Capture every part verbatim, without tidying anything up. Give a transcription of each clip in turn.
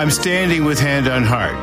I'm standing with hand on heart.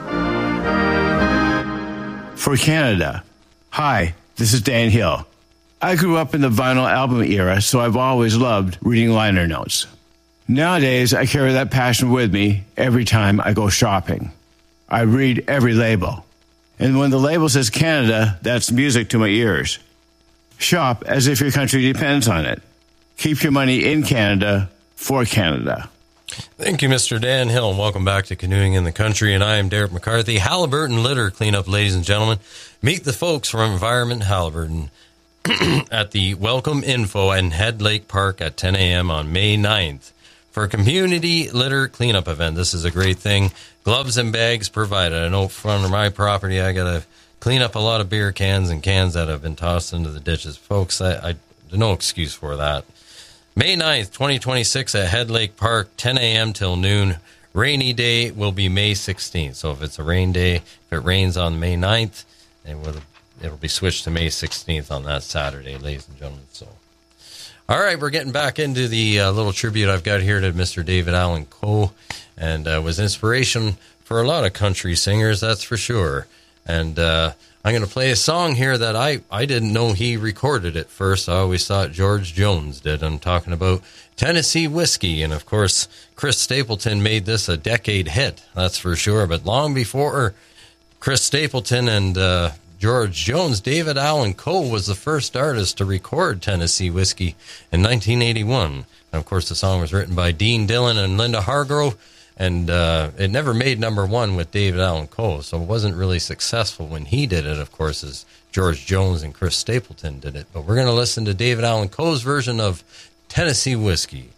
For Canada. Hi, this is Dan Hill. I grew up in the vinyl album era, so I've always loved reading liner notes. Nowadays, I carry that passion with me every time I go shopping. I read every label. And when the label says Canada, that's music to my ears. Shop as if your country depends on it. Keep your money in Canada for Canada. Thank you, Mister Dan Hill, and welcome back to Canoeing in the Country, and I am Derek McCarthy. Halliburton Litter Cleanup, ladies and gentlemen. Meet the folks from Environment Halliburton at the Welcome Info in Head Lake Park at ten a.m. on May ninth for a community litter cleanup event. This is a great thing. Gloves and bags provided. I know from my property I got to clean up a lot of beer cans and cans that have been tossed into the ditches. Folks, I, I there's no excuse for that. May ninth, twenty twenty-six at Head Lake Park, ten a.m. till noon. Rainy day will be May sixteenth. So if it's a rain day, if it rains on May ninth, it will, it'll be switched to May sixteenth on that Saturday, ladies and gentlemen. So, all right, we're getting back into the uh, little tribute I've got here to Mister David Allan Coe, and uh, was inspiration for a lot of country singers, that's for sure. And uh, I'm going to play a song here that I, I didn't know he recorded at first. I always thought George Jones did. I'm talking about Tennessee Whiskey. And, of course, Chris Stapleton made this a decade hit, that's for sure. But long before Chris Stapleton and uh, George Jones, David Allan Coe was the first artist to record Tennessee Whiskey in nineteen eighty-one. And, of course, the song was written by Dean Dillon and Linda Hargrove. And uh, it never made number one with David Allan Coe, so it wasn't really successful when he did it, of course, as George Jones and Chris Stapleton did it. But we're going to listen to David Allan Coe's version of Tennessee Whiskey.